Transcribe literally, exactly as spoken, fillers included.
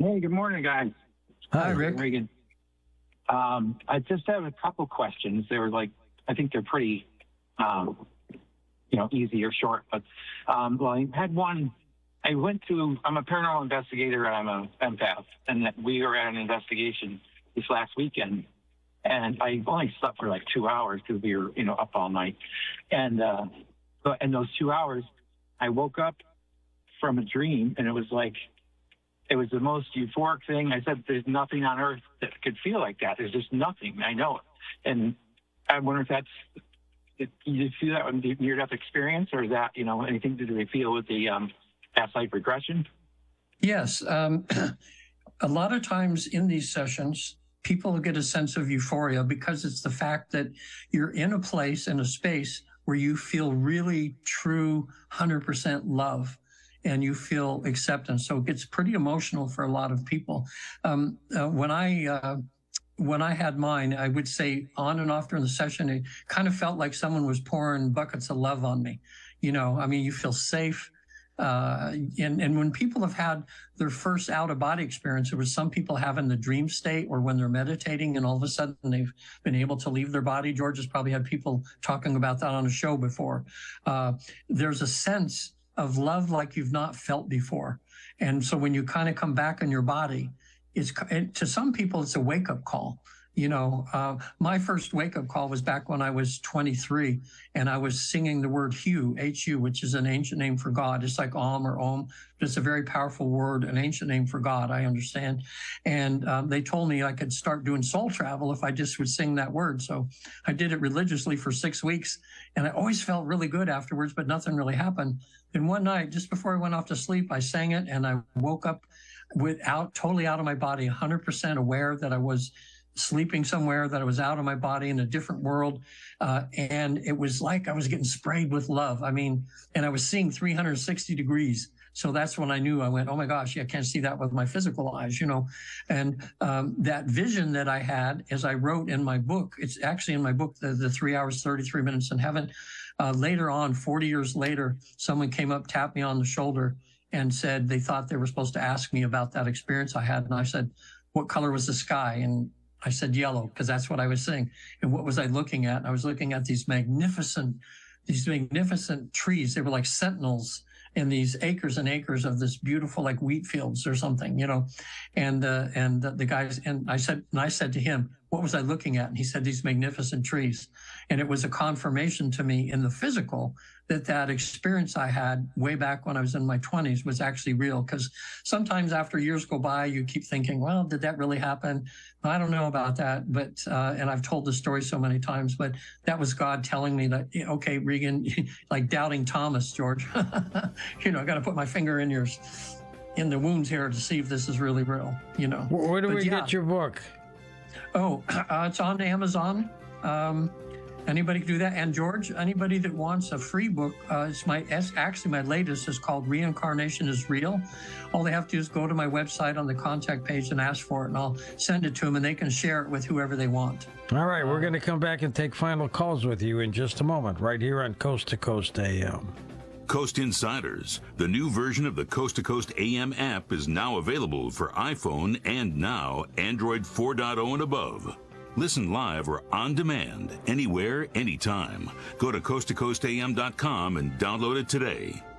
Hey, good morning, guys. Hi, Rick. Regan. Um, I just have a couple questions. They were like, I think they're pretty, um, you know, easy or short. But um, well, I had one. I went to. I'm a paranormal investigator and I'm a empath, and that we were at an investigation this last weekend, and I only slept for like two hours because we were, you know, up all night, and uh, but in those two hours, I woke up from a dream, and it was like. It was the most euphoric thing. I said, there's nothing on earth that could feel like that. There's just nothing. I know it. And I wonder if that's, if you feel that in the near-death experience, or is that, you know, anything to do they feel with the um, past life regression? Yes. Um, a lot of times in these sessions, people get a sense of euphoria because it's the fact that you're in a place, in a space where you feel really true one hundred percent love. And you feel acceptance. So it gets pretty emotional for a lot of people. Um, uh, when I uh, when I had mine, I would say on and off during the session, it kind of felt like someone was pouring buckets of love on me. You know, I mean, you feel safe. Uh, and, and when people have had their first out-of-body experience, it was some people have in the dream state or when they're meditating and all of a sudden they've been able to leave their body. George has probably had people talking about that on a show before. Uh, there's a sense of love like you've not felt before. And so when you kind of come back in your body, it's to some people, it's a wake-up call. You know, uh, my first wake-up call was back when I was twenty-three, and I was singing the word Hu, H U, which is an ancient name for God. It's like Om or Om. It's a very powerful word, an ancient name for God, I understand. And um, they told me I could start doing soul travel if I just would sing that word. So I did it religiously for six weeks, and I always felt really good afterwards, but nothing really happened. And one night, just before I went off to sleep, I sang it, and I woke up without, totally out of my body, one hundred percent aware that I was sleeping somewhere, that I was out of my body in a different world. Uh, and it was like I was getting sprayed with love. I mean, and I was seeing three hundred sixty degrees. So that's when I knew. I went, oh my gosh, yeah, I can't see that with my physical eyes, you know. And um, that vision that I had, as I wrote in my book, it's actually in my book, the, the three hours, thirty-three minutes in heaven. Uh, later on, forty years later, someone came up, tapped me on the shoulder and said they thought they were supposed to ask me about that experience I had. And I said, what color was the sky? And I said yellow, because that's what I was seeing. And what was I looking at? And I was looking at these magnificent, these magnificent trees. They were like sentinels in these acres and acres of this beautiful, like wheat fields or something, you know. And uh, and the, the guys, and I said, and I said to him, what was I looking at? And he said, these magnificent trees. And it was a confirmation to me in the physical that that experience I had way back when I was in my twenties was actually real. Because sometimes after years go by, you keep thinking, well, did that really happen? I don't know about that. But, uh, and I've told the story so many times, but that was God telling me that, okay, Regan, like doubting Thomas, George, you know, I got to put my finger in yours, in the wounds here to see if this is really real, you know. Where do but we yeah. get your book? Oh, uh, it's on Amazon. Um, Anybody can do that. And George, anybody that wants a free book, uh, it's my it's actually my latest is called Reincarnation is Real. All they have to do is go to my website on the contact page and ask for it, and I'll send it to them, and they can share it with whoever they want. All right, we're going to come back and take final calls with you in just a moment, right here on Coast to Coast A M. Coast Insiders, the new version of the Coast to Coast A M app, is now available for iPhone and now Android four point oh and above. Listen live or on demand, anywhere, anytime. Go to coast to coast a m dot com and download it today.